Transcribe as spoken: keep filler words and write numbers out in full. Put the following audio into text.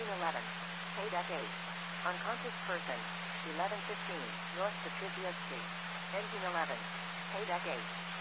Engine eleven. Paydeck eight. Unconscious person. eleven fifteen, North Patricia Street. Engine eleven. Paydeck eight.